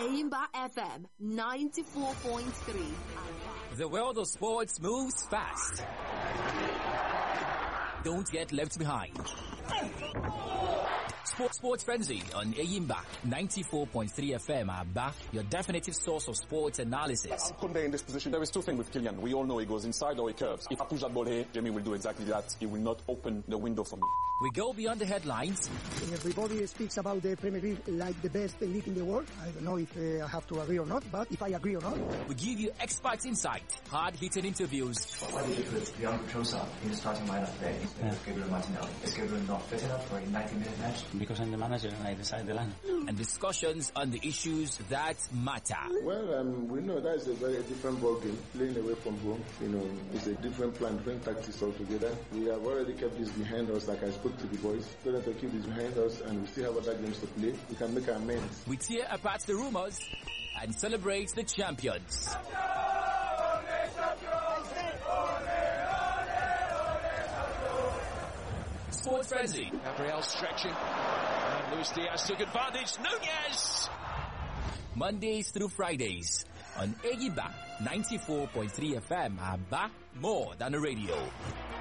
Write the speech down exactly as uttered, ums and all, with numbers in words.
Aimba F M ninety-four point three. The world of sports moves fast. Don't get left behind. Sports Sports Frenzy on Aimba ninety-four point three F M are back, your definitive source of sports analysis. Koundé in this position, there is two things with Kylian. We all know he goes inside or he curves. If I push that ball here, Jamie will do exactly that. He will not open the window for me. We go beyond the headlines. Everybody speaks about the Premier League like the best league in the world. I don't know if uh, I have to agree or not, but if I agree or not. We give you expert insight, hard-hitting interviews. Why did you put Leandro Trossard in the starting lineup today instead of Gabriel Martinelli? Is Gabriel not fit enough for a ninety-minute match? Because I'm the manager and I decide the lineup. And discussions on the issues that matter. Well, um, we know that is a very different ball game. Playing away from home, you know, it's a different plan, different tactics altogether. We have already kept this behind us, like I spoke to the boys. So that we keep this behind us and we still have other games to play. We can make our amends. We tear apart the rumors and celebrate the champions. Sports Frenzy. Gabriel stretching. And Luis Diaz took advantage. Nunez! Mondays through Fridays on Aimba ninety-four point three F M. Aba, more than a radio.